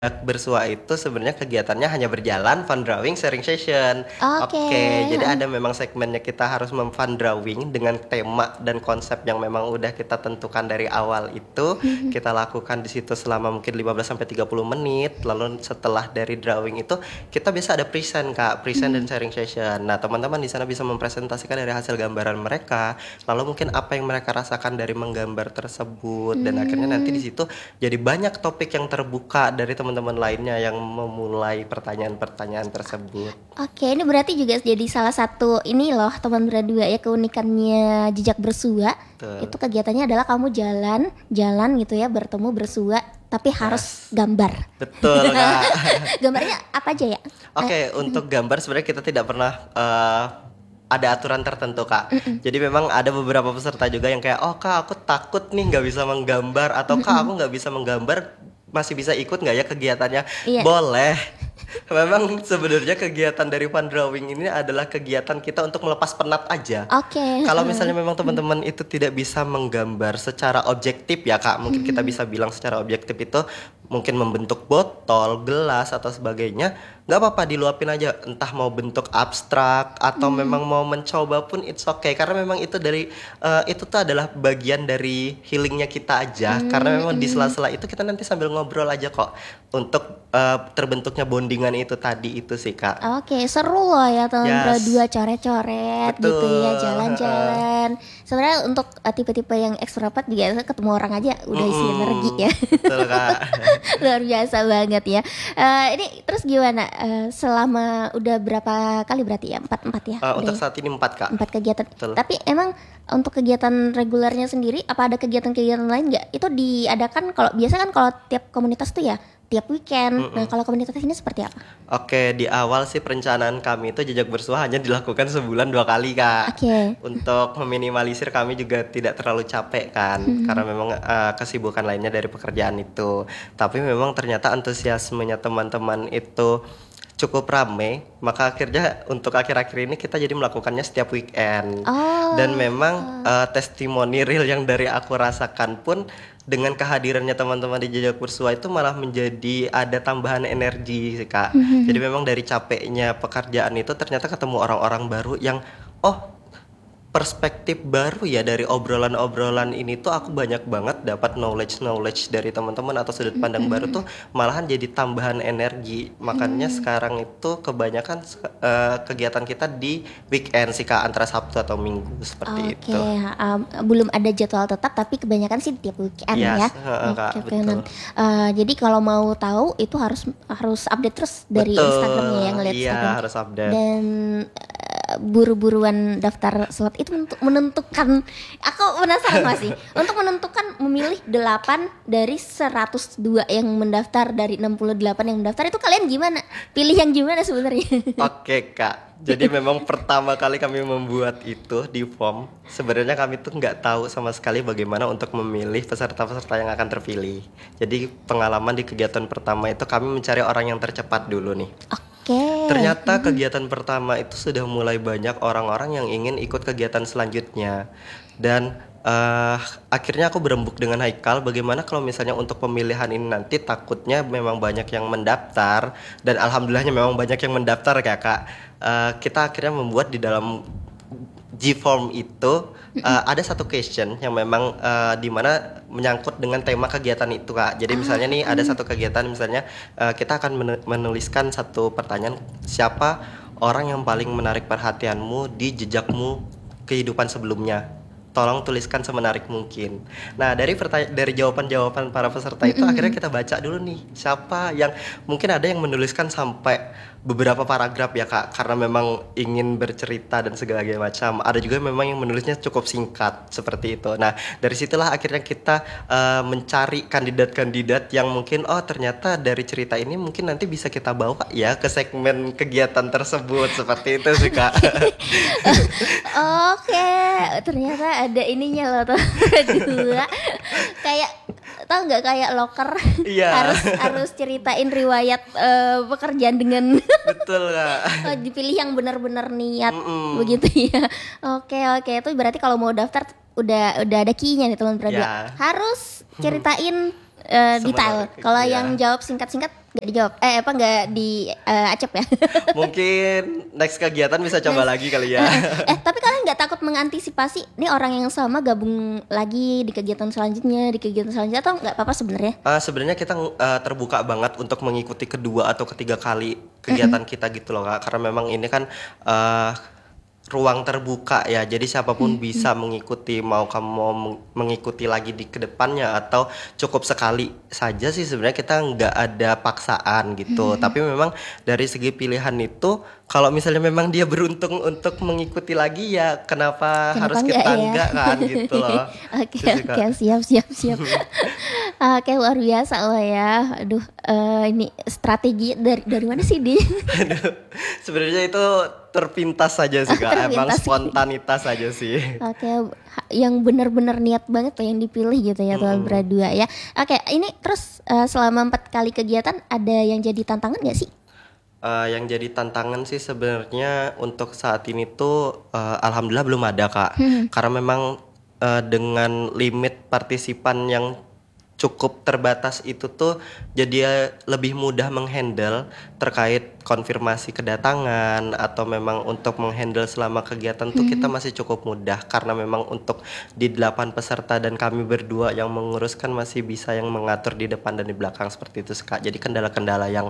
Bersua itu sebenarnya kegiatannya hanya berjalan, fun drawing, sharing session. Oke, Oke, jadi heeh. ada memang segmennya kita harus memfun drawing dengan tema dan konsep yang memang udah kita tentukan dari awal itu. Kita lakukan di situ selama mungkin 15 sampai 30 menit. Lalu setelah dari drawing itu kita bisa ada present, Kak, present dan sharing session. Nah, teman-teman di sana bisa mempresentasikan dari hasil gambaran mereka, lalu mungkin apa yang mereka rasakan dari menggambar tersebut dan akhirnya nanti di Hmm, situ jadi banyak topik yang terbuka dari teman-teman lainnya yang memulai pertanyaan-pertanyaan tersebut. oke, ini berarti juga jadi salah satu ini loh teman berdua ya, keunikannya jejak bersua. Itu Betul. kegiatannya adalah kamu jalan gitu ya, bertemu bersua tapi harus Yes. gambar. Betul, Kak. Gambarnya apa aja ya? Eh, Oke, untuk gambar sebenarnya kita tidak pernah ada aturan tertentu, Kak. Jadi memang ada beberapa peserta juga yang kayak, oh Kak, aku takut nih nggak bisa menggambar, atau Kak, aku nggak bisa menggambar, masih bisa ikut nggak ya kegiatannya? iya. Boleh. Memang sebenarnya kegiatan dari fun drawing ini adalah kegiatan kita untuk melepas penat aja. Oke, Kalau heeh. misalnya memang teman-teman itu tidak bisa menggambar secara objektif ya Kak, mungkin kita bisa bilang secara objektif itu mungkin membentuk botol, gelas atau sebagainya, nggak apa-apa diluapin aja, entah mau bentuk abstrak atau memang mau mencoba pun it's okay, karena memang itu dari itu tuh adalah bagian dari healingnya kita aja, karena memang di sela-sela itu kita nanti sambil ngobrol aja kok untuk terbentuknya bondingan itu tadi itu sih Kak. Oke, seru loh ya teman Yes, berdua coret-coret gitu ya, betul. Heeh. jalan-jalan. Sebenarnya untuk tipe-tipe yang ekstrovert juga ketemu orang aja udah isi energi ya. Betul Kak. Luar biasa banget ya. Ini terus gimana? Selama udah berapa kali berarti ya? Empat ya, udah Untuk ya? saat ini 4 Kak. Empat kegiatan. Betul. Tapi emang untuk kegiatan regulernya sendiri, apa ada kegiatan-kegiatan lain nggak? Itu diadakan kalau biasa kan kalau tiap komunitas tuh ya tiap weekend. Nah kalau komunitas ini seperti apa? Oke, di awal sih perencanaan kami itu jejak bersua hanya dilakukan sebulan 2 kali, Kak. Oke. Untuk meminimalisir kami juga tidak terlalu capek kan, karena memang kesibukan lainnya dari pekerjaan itu. Tapi memang ternyata antusiasmenya teman-teman itu cukup rame, maka akhirnya untuk akhir-akhir ini kita jadi melakukannya setiap weekend. Dan Oh. memang testimoni real yang dari aku rasakan pun dengan kehadirannya teman-teman di Jejak Bersua itu malah menjadi ada tambahan energi sih Kak. Jadi memang dari capeknya pekerjaan itu ternyata ketemu orang-orang baru yang oh, perspektif baru ya dari obrolan-obrolan ini tuh aku banyak banget dapat knowledge dari teman-teman atau sudut pandang baru tuh malahan jadi tambahan energi. Makanya sekarang itu kebanyakan kegiatan kita di weekend sih Kak, antara Sabtu atau Minggu seperti Oke, itu. belum ada jadwal tetap tapi kebanyakan sih tiap weekend Yes, ya. heeh, Kak, Oke, oke. betul. Jadi kalau mau tahu itu harus harus update terus dari Instagramnya ya, Betul. ngeliat Iya, Instagram. harus update. Dan buru-buruan daftar slot itu untuk menentukan, aku penasaran masih untuk menentukan memilih 8 dari 102 yang mendaftar, dari 68 yang mendaftar, itu kalian gimana? Pilih yang gimana sebenarnya? Oke Kak, jadi memang pertama kali kami membuat itu di form, sebenarnya kami tuh nggak tahu sama sekali bagaimana untuk memilih peserta-peserta yang akan terpilih. Jadi pengalaman di kegiatan pertama itu kami mencari orang yang tercepat dulu nih. Oke. Ternyata kegiatan pertama itu sudah mulai banyak orang-orang yang ingin ikut kegiatan selanjutnya. Dan akhirnya aku berembuk dengan Haikal bagaimana kalau misalnya untuk pemilihan ini nanti takutnya memang banyak yang mendaftar, dan alhamdulillahnya memang banyak yang mendaftar ya Kak. Kita akhirnya membuat di dalam G-form itu ada satu question yang memang di mana menyangkut dengan tema kegiatan itu Kak. Jadi misalnya nih ada satu kegiatan, misalnya kita akan menuliskan satu pertanyaan, siapa orang yang paling menarik perhatianmu di jejakmu kehidupan sebelumnya? Tolong tuliskan semenarik mungkin. Nah, dari jawaban-jawaban para peserta itu akhirnya kita baca dulu nih siapa yang mungkin ada yang menuliskan sampai beberapa paragraf ya Kak, karena memang ingin bercerita dan segala macam. Ada juga memang yang menulisnya cukup singkat seperti itu. Nah, dari situlah akhirnya kita mencari kandidat-kandidat yang mungkin oh ternyata dari cerita ini mungkin nanti bisa kita bawa ya ke segmen kegiatan tersebut seperti itu sih Kak. Oke, ternyata ada ininya loh tuh dua. Kayak tahu nggak, kayak loker Iya, harus ceritain riwayat pekerjaan dengan betul Kak. dipilih yang benar-benar niat Mm-mm. begitu ya. Oke, oke, itu berarti kalau mau daftar udah ada key-nya nih teman berdua. Ya, Harus ceritain detail. semenarik Kalau yang ya. jawab singkat-singkat Nggak dijawab. Apa nggak di acep ya? Mungkin next kegiatan bisa coba lagi kali ya. Tapi kalian nggak takut mengantisipasi nih orang yang sama gabung lagi di kegiatan selanjutnya, atau nggak apa-apa sebenarnya? Sebenarnya kita terbuka banget untuk mengikuti kedua atau ketiga kali kegiatan kita gitu loh Kak. Karena memang ini kan ruang terbuka ya. Jadi siapapun bisa mengikuti, mau kamu mau mengikuti lagi di kedepannya atau cukup sekali saja sih, sebenarnya kita nggak ada paksaan gitu. Tapi memang dari segi pilihan itu, kalau misalnya memang dia beruntung untuk mengikuti lagi ya kenapa harus enggak kita ya? enggak kan gitu loh. Oke, Itu sih, Kak. oke, siap. Oke, luar biasa loh ya. Aduh, ini strategi dari mana sih di? Aduh, sebenarnya itu terpintas saja sih Kak. Emang Terpintas. spontanitas saja sih. Oke, yang benar-benar niat banget tuh yang dipilih gitu ya tuan berdua ya. Oke, ini terus selama 4 kali kegiatan ada yang jadi tantangan nggak sih? Yang jadi tantangan sih sebenarnya untuk saat ini tuh alhamdulillah belum ada Kak. Karena memang dengan limit partisipan yang cukup terbatas itu tuh jadi lebih mudah menghandle terkait konfirmasi kedatangan atau memang untuk menghandle selama kegiatan tuh kita masih cukup mudah karena memang untuk di 8 peserta dan kami berdua yang menguruskan masih bisa yang mengatur di depan dan di belakang seperti itu Kak. Jadi kendala-kendala yang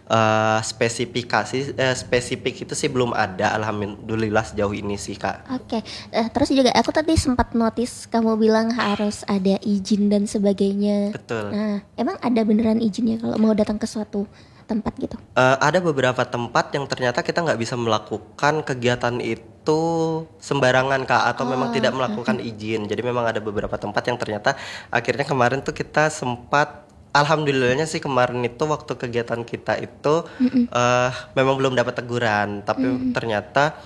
spesifik itu sih belum ada alhamdulillah sejauh ini sih Kak. Oke, terus juga aku tadi sempat notice kamu bilang harus ada izin dan sebagainya. Betul. Nah, emang ada beneran izinnya kalau mau datang ke suatu tempat gitu? Ada beberapa tempat yang ternyata kita nggak bisa melakukan kegiatan itu sembarangan Kak, atau memang tidak melakukan izin. Jadi memang ada beberapa tempat yang ternyata akhirnya kemarin tuh kita sempat, alhamdulillahnya sih kemarin itu waktu kegiatan kita itu memang belum dapat teguran. Tapi ternyata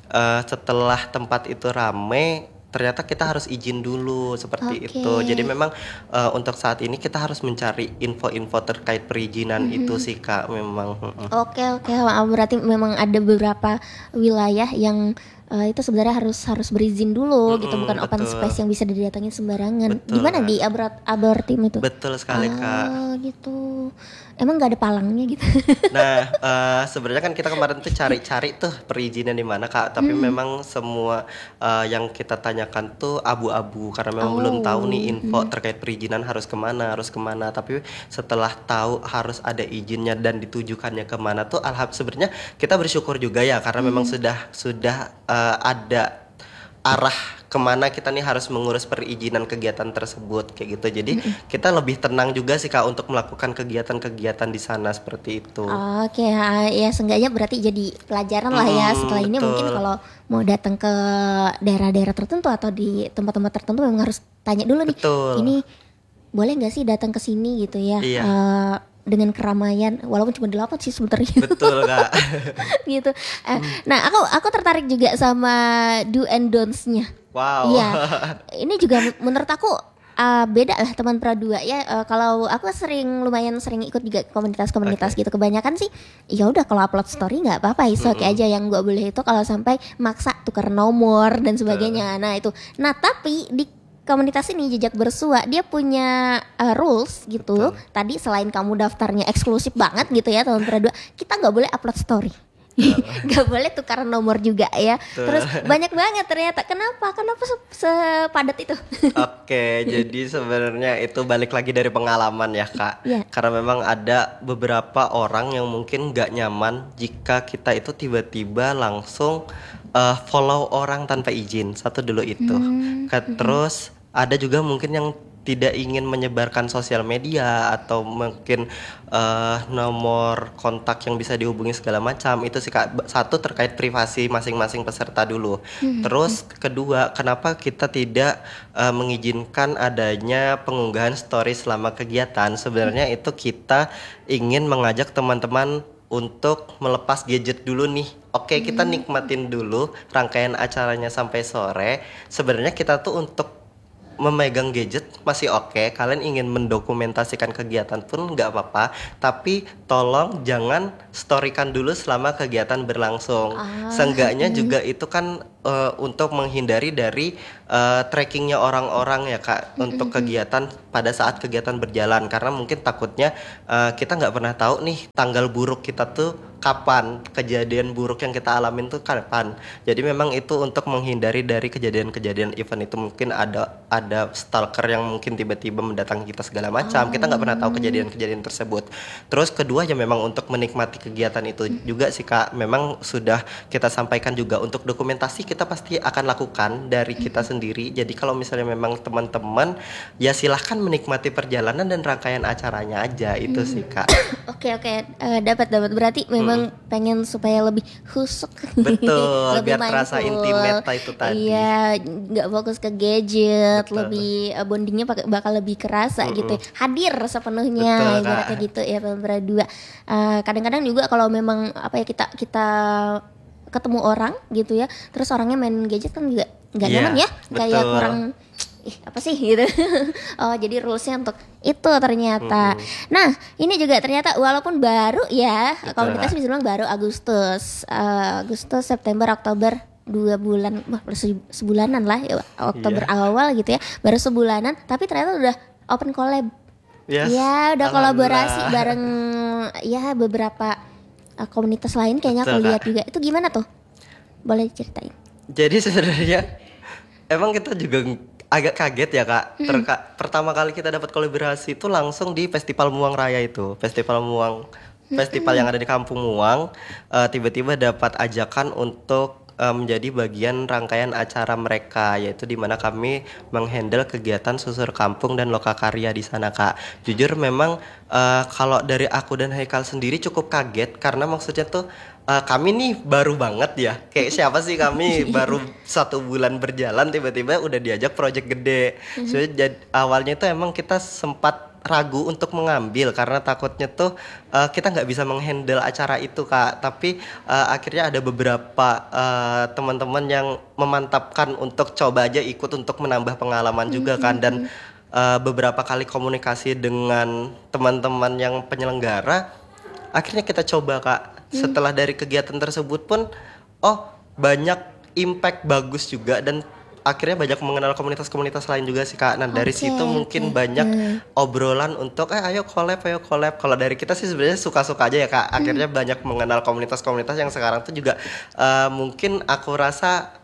setelah tempat itu rame, ternyata kita harus izin dulu seperti Oke. itu. Jadi memang untuk saat ini kita harus mencari info-info terkait perizinan itu sih Kak memang. Oke, berarti memang ada beberapa wilayah yang itu sebenarnya harus berizin dulu gitu, bukan open Betul. space yang bisa didatengin sembarangan. Betul, Di mana Kak. di Abor Tim itu? Betul sekali Kak. Oh, gitu. Emang nggak ada palangnya gitu? Nah, sebenarnya kan kita kemarin tuh cari-cari tuh perizinan di mana Kak, tapi memang semua yang kita tanyakan tuh abu-abu karena memang belum tahu nih info terkait perizinan harus kemana. Tapi setelah tahu harus ada izinnya dan ditujukannya kemana tuh, sebenarnya kita bersyukur juga ya karena memang sudah ada arah kemana kita nih harus mengurus perizinan kegiatan tersebut kayak gitu. Jadi kita lebih tenang juga sih Kak untuk melakukan kegiatan-kegiatan di sana seperti itu. Oke, ya seenggaknya berarti jadi pelajaran lah ya. Setelah ini Betul. mungkin kalau mau datang ke daerah-daerah tertentu atau di tempat-tempat tertentu memang harus tanya dulu nih. Betul. Ini boleh nggak sih datang ke sini gitu ya? Iya. Dengan keramaian, walaupun cuma 8 sih sebenarnya. Betul Kak. Gitu. Nah, aku tertarik juga sama do and don'ts-nya. Wow. Iya. Ini juga menurut aku beda lah teman Pradua ya. Kalau aku lumayan sering ikut juga komunitas-komunitas gitu. Kebanyakan sih ya udah kalau upload story nggak apa-apa, oke aja. Yang nggak boleh itu kalau sampai maksa tukar nomor dan sebagainya. Nah itu. Nah tapi di komunitas ini Jejak Bersua dia punya rules gitu. Tadi selain kamu daftarnya eksklusif banget gitu ya teman Pradua, kita nggak boleh upload story. Gak boleh tukar nomor juga ya. Terus banyak banget ternyata. Kenapa sepadat itu? Oke, jadi sebenarnya itu balik lagi dari pengalaman ya Kak. Iya. Karena memang ada beberapa orang yang mungkin gak nyaman jika kita itu tiba-tiba langsung follow orang tanpa izin. Satu dulu itu. Terus ada juga mungkin yang tidak ingin menyebarkan sosial media atau mungkin nomor kontak yang bisa dihubungi segala macam. Itu sih Kak. Satu terkait privasi masing-masing peserta dulu. Terus kedua, kenapa kita tidak mengizinkan adanya pengunggahan story selama kegiatan? Sebenarnya itu kita ingin mengajak teman-teman untuk melepas gadget dulu nih. Oke, kita nikmatin dulu rangkaian acaranya sampai sore. Sebenarnya kita tuh untuk memegang gadget masih oke, kalian ingin mendokumentasikan kegiatan pun nggak apa-apa, tapi tolong jangan storykan dulu selama kegiatan berlangsung. Seenggaknya juga itu kan untuk menghindari dari trackingnya orang-orang ya Kak untuk kegiatan pada saat kegiatan berjalan, karena mungkin takutnya kita nggak pernah tahu nih tanggal buruk kita tuh kapan, kejadian buruk yang kita alamin tuh kapan. Jadi memang itu untuk menghindari dari kejadian-kejadian event itu, mungkin ada stalker yang mungkin tiba-tiba mendatangi kita segala macam. Kita nggak pernah tahu kejadian-kejadian tersebut. Terus kedua ya memang untuk menikmati kegiatan itu juga sih Kak. Memang sudah kita sampaikan juga untuk dokumentasi kita pasti akan lakukan dari kita sendiri. Jadi kalau misalnya memang teman-teman ya silahkan menikmati perjalanan dan rangkaian acaranya aja, itu sih Kak. Oke oke, dapat berarti memang pengen supaya lebih husuk, Betul, lebih biar terasa mindful. intimate itu tadi. Iya, nggak fokus ke gadget, Betul. lebih bondingnya bakal lebih kerasa gitu, ya. Hadir sepenuhnya, Betul, Kak. ibaratnya gitu ya berdua. Kadang-kadang juga kalau memang apa ya kita ketemu orang gitu ya, terus orangnya main gadget kan juga nggak Iya, nyaman ya, kayak betul. kurang apa sih gitu. Oh jadi rulesnya untuk itu ternyata. Nah ini juga ternyata walaupun baru ya, kalau kita sih bisa bilang baru Agustus, September, Oktober, 2 bulan, sebulanan lah ya, Oktober awal gitu ya, baru sebulanan, tapi ternyata udah open collab. Yes, Ya udah kolaborasi alhamdulillah. bareng ya beberapa komunitas lain kayaknya aku Betul, lihat Kak. juga. Itu gimana tuh? Boleh ceritain? Jadi sebenarnya emang kita juga agak kaget ya Kak. Pertama kali kita dapat kolaborasi itu langsung di Festival Muang Raya itu. Festival Muang, festival yang ada di Kampung Muang. Tiba-tiba dapat ajakan untuk menjadi bagian rangkaian acara mereka, yaitu di mana kami menghandle kegiatan susur kampung dan lokakarya di sana Kak. Jujur memang kalau dari aku dan Haikal sendiri cukup kaget, karena maksudnya tuh kami nih baru banget ya, kayak siapa sih kami baru 1 bulan berjalan tiba-tiba udah diajak project gede. So, awalnya itu emang kita sempat ragu untuk mengambil karena takutnya tuh kita nggak bisa menghandle acara itu Kak. Tapi akhirnya ada beberapa teman-teman yang memantapkan untuk coba aja ikut untuk menambah pengalaman juga kan, dan beberapa kali komunikasi dengan teman-teman yang penyelenggara, akhirnya kita coba Kak. Setelah dari kegiatan tersebut pun banyak impact bagus juga, dan akhirnya banyak mengenal komunitas-komunitas lain juga sih Kak. Nah dari situ mungkin banyak obrolan untuk ayo collab. Kalau dari kita sih sebenarnya suka-suka aja ya Kak. Akhirnya banyak mengenal komunitas-komunitas yang sekarang tuh juga mungkin aku rasa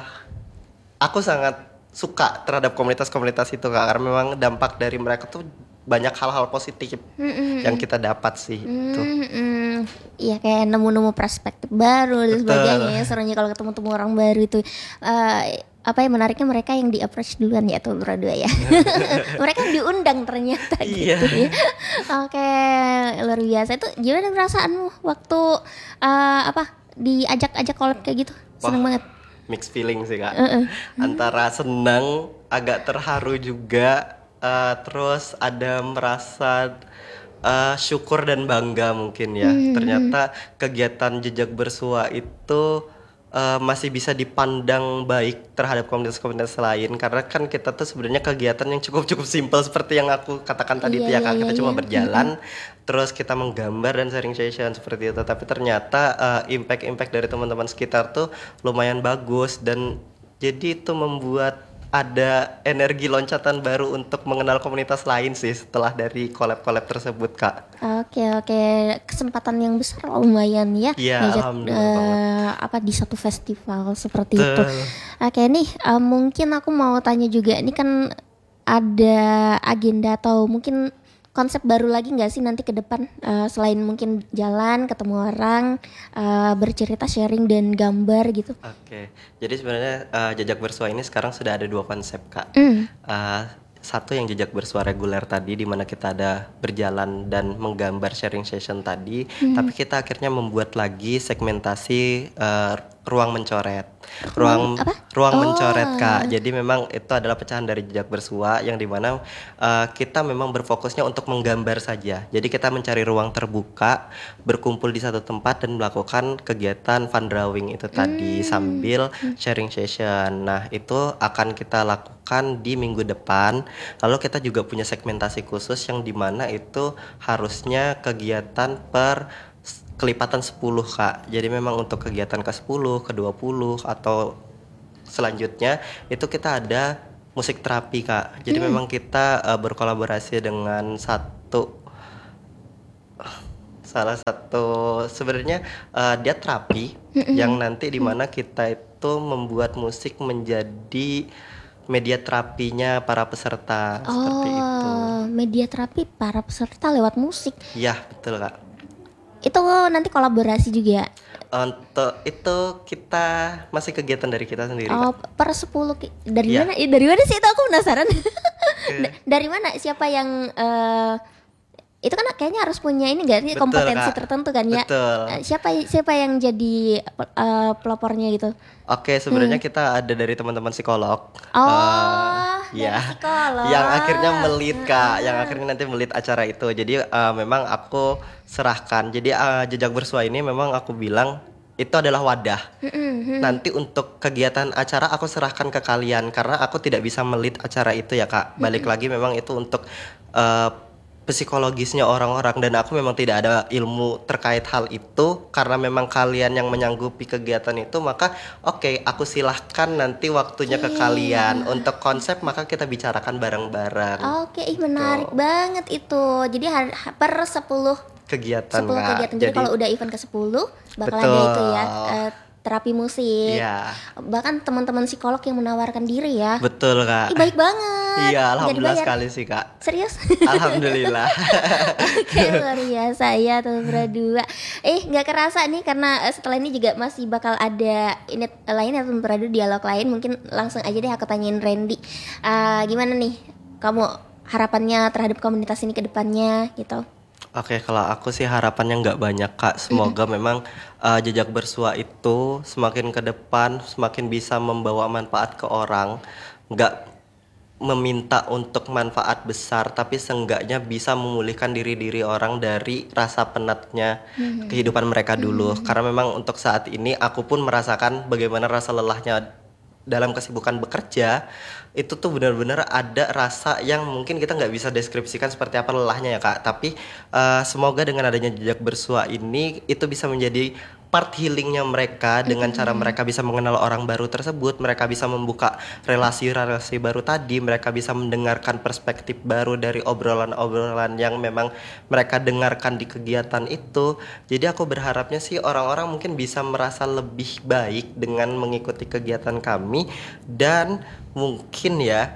aku sangat suka terhadap komunitas-komunitas itu Kak, karena memang dampak dari mereka tuh banyak hal-hal positif yang kita dapat sih itu. Iya kayak nemu-nemu perspektif baru dan Betul. sebagainya ya, serunya kalau ketemu orang baru itu. Apa yang menariknya mereka yang di approach duluan ya tuh berdua ya. Mereka yang diundang ternyata Iya. gitu ya. Oke, luar biasa. Itu gimana perasaanmu waktu diajak-ajak collab kayak gitu? Seneng banget. Mixed feeling sih Kak. Antara senang, agak terharu juga, terus ada merasa syukur dan bangga mungkin ya. Ternyata kegiatan Jejak Bersua itu masih bisa dipandang baik terhadap komunitas-komunitas lain, karena kan kita tuh sebenarnya kegiatan yang cukup simpel seperti yang aku katakan tadi itu ya Kak. Kita cuma berjalan, terus kita menggambar dan sharing session seperti itu. Tapi ternyata impact dari teman-teman sekitar tuh lumayan bagus, dan jadi itu membuat ada energi loncatan baru untuk mengenal komunitas lain sih setelah dari collab-collab tersebut Kak. Oke, kesempatan yang besar lumayan ya. Iya, ngajak, alhamdulillah di satu festival seperti itu. Oke nih, mungkin aku mau tanya juga, ini kan ada agenda atau mungkin konsep baru lagi nggak sih nanti ke depan, selain mungkin jalan ketemu orang, bercerita, sharing dan gambar gitu. Oke, jadi sebenarnya Jejak Bersua ini sekarang sudah ada 2 konsep Kak. Satu yang Jejak Bersua reguler tadi, di mana kita ada berjalan dan menggambar sharing session tadi, tapi kita akhirnya membuat lagi segmentasi ruang mencoret. Ruang apa? Ruang Oh. mencoret Kak. Jadi memang itu adalah pecahan dari jejak bersua yang dimana kita memang berfokusnya untuk menggambar saja. Jadi kita mencari ruang terbuka, berkumpul di satu tempat dan melakukan kegiatan fun drawing itu tadi sambil sharing session. Nah itu akan kita lakukan di minggu depan. Lalu kita juga punya segmentasi khusus yang dimana itu harusnya kegiatan per kelipatan 10 Kak. Jadi memang untuk kegiatan ke-10, ke-20 atau selanjutnya itu kita ada musik terapi Kak. Jadi memang kita berkolaborasi dengan salah satu sebenarnya dia terapi yang nanti dimana kita itu membuat musik menjadi media terapinya para peserta seperti itu. Oh, media terapi para peserta lewat musik. Ya betul Kak. Itu nanti kolaborasi juga. Untuk itu kita masih kegiatan dari kita sendiri Oh, Kak. per 10 dari Iya. mana? Dari mana sih itu aku penasaran. Dari mana? Siapa yang itu kan kayaknya harus punya ini gak sih Betul, kompetensi Kak. tertentu kan ya? Betul. Siapa yang jadi pelopornya gitu? Oke, sebenarnya kita ada dari teman-teman psikolog. Oh, dari Ya, psikolog. yang akhirnya melit Kak, yang akhirnya nanti melit acara itu. Jadi memang aku serahkan. Jadi jejak bersua ini memang aku bilang itu adalah wadah. Nanti untuk kegiatan acara aku serahkan ke kalian karena aku tidak bisa melit acara itu ya Kak. Balik lagi memang itu untuk psikologisnya orang-orang dan aku memang tidak ada ilmu terkait hal itu karena memang kalian yang menyanggupi kegiatan itu maka oke, aku silahkan nanti waktunya ke kalian untuk konsep maka kita bicarakan bareng-bareng. Oke, menarik banget itu. Jadi per 10 Kegiatan 10 Kak. kegiatan. Jadi kalau udah event ke-10 bakal ada Betul. itu ya, terapi musik. Iya. Bahkan teman-teman psikolog yang menawarkan diri ya. Betul Kak. Ih, baik banget. Iya, Nggak alhamdulillah dibayar. sekali sih Kak. Serius? Alhamdulillah. Oke, luar biasa ya tuh berdua. Nggak kerasa nih karena setelah ini juga masih bakal ada ini lain ya tuh berdua, dialog lain. Mungkin langsung aja deh aku tanyain Randy. Gimana nih kamu harapannya terhadap komunitas ini ke depannya gitu? Oke, kalau aku sih harapannya nggak banyak Kak. Semoga memang jejak bersua itu semakin ke depan semakin bisa membawa manfaat ke orang. Nggak meminta untuk manfaat besar, tapi seenggaknya bisa memulihkan diri orang dari rasa penatnya kehidupan mereka dulu. Karena memang untuk saat ini aku pun merasakan bagaimana rasa lelahnya dalam kesibukan bekerja itu tuh benar-benar ada rasa yang mungkin kita nggak bisa deskripsikan seperti apa lelahnya ya Kak. Tapi semoga dengan adanya jejak bersua ini itu bisa menjadi part healingnya mereka dengan cara mereka bisa mengenal orang baru tersebut, mereka bisa membuka relasi-relasi baru tadi, mereka bisa mendengarkan perspektif baru dari obrolan-obrolan yang memang mereka dengarkan di kegiatan itu. Jadi aku berharapnya sih orang-orang mungkin bisa merasa lebih baik dengan mengikuti kegiatan kami dan mungkin ya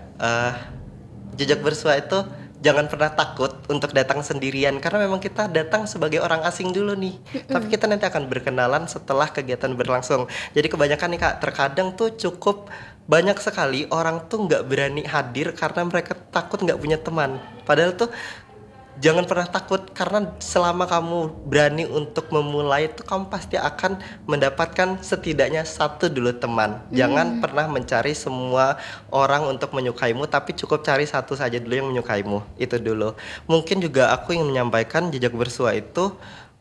jejak bersua itu jangan pernah takut untuk datang sendirian karena memang kita datang sebagai orang asing dulu nih. Tapi kita nanti akan berkenalan setelah kegiatan berlangsung. Jadi kebanyakan nih Kak, terkadang tuh cukup banyak sekali orang tuh nggak berani hadir karena mereka takut nggak punya teman. Padahal tuh jangan pernah takut karena selama kamu berani untuk memulai itu kamu pasti akan mendapatkan setidaknya satu dulu teman. Jangan pernah mencari semua orang untuk menyukaimu tapi cukup cari satu saja dulu yang menyukaimu. Itu dulu. Mungkin juga aku ingin menyampaikan jejak bersua itu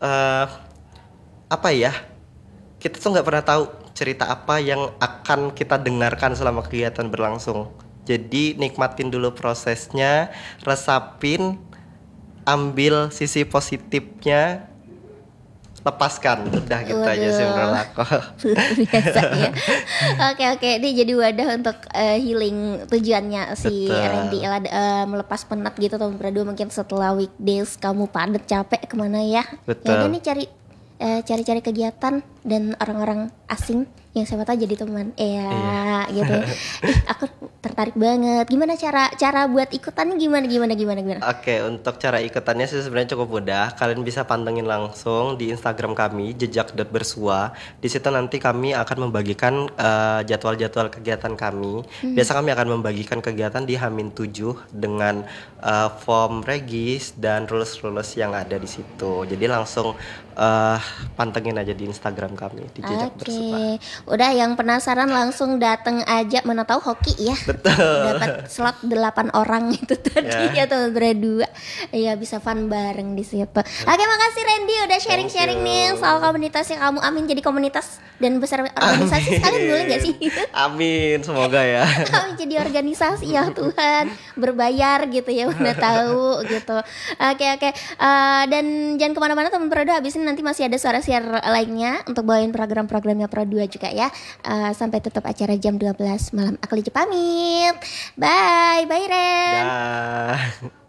apa ya? Kita tuh nggak pernah tahu cerita apa yang akan kita dengarkan selama kegiatan berlangsung. Jadi nikmatin dulu prosesnya, resapin, ambil sisi positifnya, lepaskan. Udah gitu aja sih menurut aku. Biasa ya. Oke, ini jadi wadah untuk healing tujuannya si Betul. Randy melepas penat gitu teman berdua. Mungkin setelah weekdays kamu padat capek kemana ya? Betul. Ya udah nih cari kegiatan dan orang-orang asing yang siapa tahu jadi teman. Iya. Gitu. Aku tertarik banget. Gimana cara buat ikutannya gimana? Oke, untuk cara ikutannya sih sebenarnya cukup mudah. Kalian bisa pantengin langsung di Instagram kami jejak.bersua. Di situ nanti kami akan membagikan jadwal-jadwal kegiatan kami. Biasa kami akan membagikan kegiatan di H-7 dengan form regis dan rules-rules yang ada di situ. Jadi langsung pantengin aja di Instagram program kami di Jejak Bersuara. Oke, udah yang penasaran langsung datang aja, mana tahu hoki ya. Betul. Dapat slot 8 orang itu tadi Ya. atau berdua. Iya bisa fun bareng di situ. Oke, makasih Randy udah sharing-sharing you. nih soal komunitasnya kamu. Amin jadi komunitas dan besar organisasi sekalian boleh gak sih? Amin, semoga ya. Amin jadi organisasi ya Tuhan, berbayar gitu ya, udah tahu gitu. Oke. Dan jangan kemana-mana teman Pro 2, habis ini nanti masih ada suara siar lainnya untuk bawain program-programnya Pro 2 juga ya. Sampai tutup acara jam 12 malam. Aku Lici pamit. Bye Ren. Dah.